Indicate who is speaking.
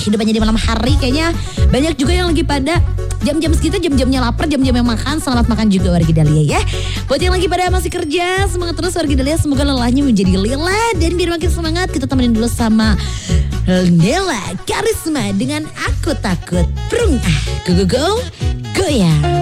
Speaker 1: kehidupannya di malam hari. Kayaknya banyak juga yang lagi pada jam-jam segitu, jam-jamnya lapar, jam-jamnya makan. Selamat makan juga wargi Dahlia ya. Buat yang lagi pada masih kerja, semangat terus wargi Dahlia. Semoga lelahnya menjadi lila. Dan biar makin semangat, kita temenin dulu sama Nela Karisma dengan Aku Takut. Prung, go go go, goyang.